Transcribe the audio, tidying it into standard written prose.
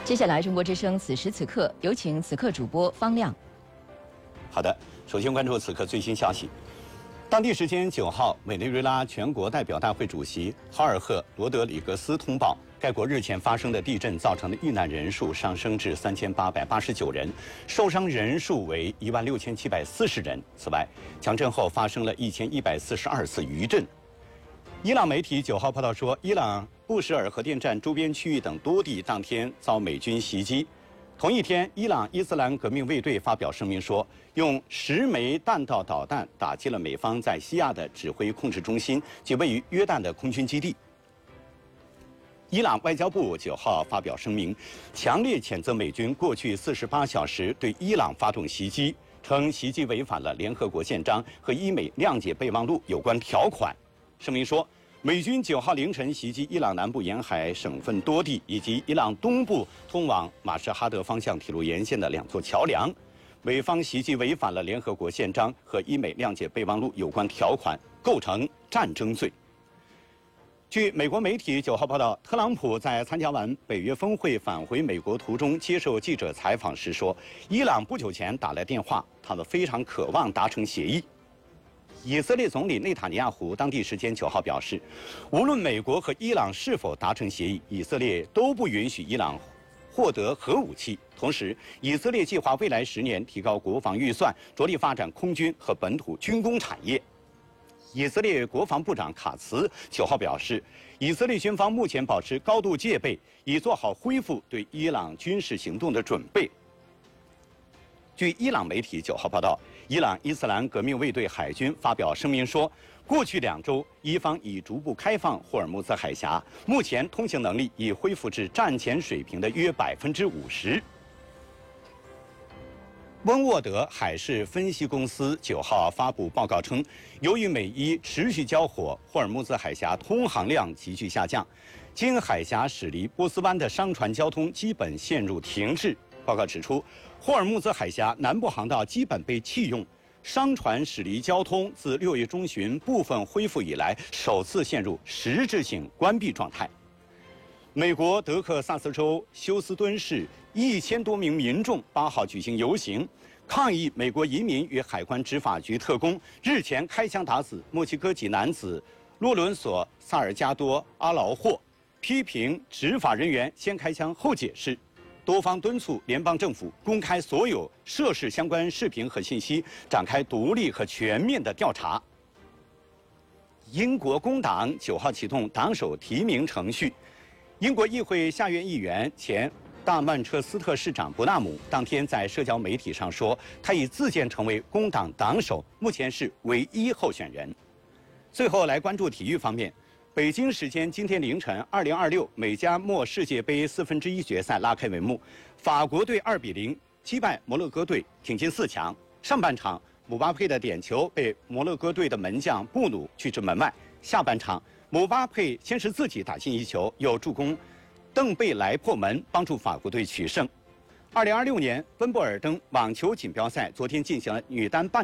接下来，中国之声此时此刻有请此刻主播方亮。 好的，首先关注此刻最新消息。当地时间9号，委内瑞拉全国代表大会主席豪尔赫·罗德里格斯通报，该国日前发生的地震造成的遇难人数上升至3889人，受伤人数为16740人。此外，强震后发生了1142次余震。伊朗媒体9号报道说，伊朗布什尔核电站周边区域等多地当天遭美军袭击。同一天，伊朗伊斯兰革命卫队发表声明说，用10枚弹道导弹打击了美方在西亚的指挥控制中心及位于约旦的空军基地。伊朗外交部9号发表声明，强烈谴责美军过去48小时对伊朗发动袭击，称袭击违反了联合国宪章和伊美谅解备忘录有关条款。声明说，美军9号凌晨袭击伊朗南部沿海省份多地，以及伊朗东部通往马什哈德方向铁路沿线的2座桥梁。美方袭击违反了联合国宪章和伊美谅解备忘录有关条款，构成战争罪。据美国媒体9号报道，特朗普在参加完北约峰会返回美国途中接受记者采访时说，伊朗不久前打来电话，他们非常渴望达成协议。以色列总理内塔尼亚胡当地时间9号表示，无论美国和伊朗是否达成协议，以色列都不允许伊朗获得核武器。同时，以色列计划未来10年提高国防预算，着力发展空军和本土军工产业。以色列国防部长卡茨9号表示，以色列军方目前保持高度戒备，以做好恢复对伊朗军事行动的准备。据伊朗媒体9号报道，伊朗伊斯兰革命卫队海军发表声明说，过去2周，伊方已逐步开放霍尔木兹海峡，目前通行能力已恢复至战前水平的约50%。温沃德海事分析公司9号发布报告称，由于美伊持续交火，霍尔木兹海峡通航量急剧下降，经海峡驶离波斯湾的商船交通基本陷入停滞。报告指出，霍尔木兹海峡南部航道基本被弃用，商船驶离交通自6月中旬部分恢复以来，首次陷入实质性关闭状态。美国德克萨斯州休斯敦市1000多名民众8号举行游行，抗议美国移民与海关执法局特工日前开枪打死墨西哥籍男子洛伦索·萨尔加多·阿劳霍，批评执法人员先开枪后解释。多方敦促联邦政府公开所有涉事相关视频和信息，展开独立和全面的调查。英国工党9号启动党首提名程序，英国议会下院议员前大曼彻斯特市长伯纳姆当天在社交媒体上说，他已自荐成为工党党首，目前是唯一候选人。最后来关注体育方面。北京时间今天凌晨，2026美加墨世界杯1/4决赛拉开帷幕，法国队2比0击败摩洛哥队，挺进4强。上半场，姆巴佩的点球被摩洛哥队的门将布努拒之门外。下半场，姆巴佩先是自己打进1球，又助攻邓贝莱破门，帮助法国队取胜。2026年温布尔登网球锦标赛昨天进行了女单半